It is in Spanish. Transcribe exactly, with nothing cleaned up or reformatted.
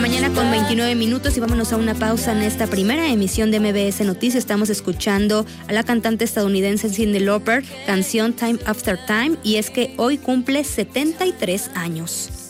Mañana con veintinueve minutos y vámonos a una pausa en esta primera emisión de M B S Noticias. Estamos escuchando a la cantante estadounidense Cyndi Lauper, canción Time After Time, y es que hoy cumple setenta y tres años.